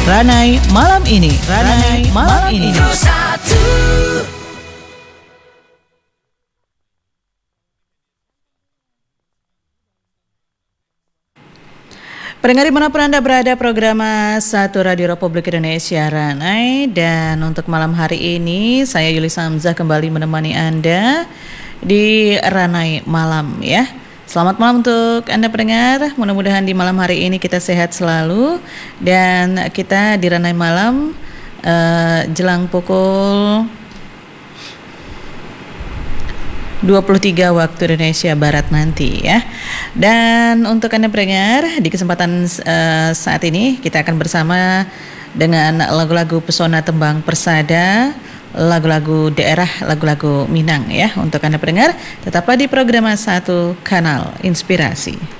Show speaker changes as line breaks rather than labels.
Ranai malam ini. Ranai malam ini. Pendengar dimanapun Anda berada, program Satu Radio Republik Indonesia Ranai. Dan untuk malam hari ini saya Yuli Samzah kembali menemani Anda di Ranai Malam ya. Selamat malam untuk Anda pendengar. Mudah-mudahan di malam hari ini kita sehat selalu. Dan kita di Ranai Malam jelang pukul 23 waktu Indonesia Barat nanti ya. Dan untuk Anda pendengar, di kesempatan saat ini kita akan bersama dengan lagu-lagu pesona tembang persada, lagu-lagu daerah, lagu-lagu Minang ya. Untuk Anda pendengar, tetaplah di program Satu Kanal Inspirasi.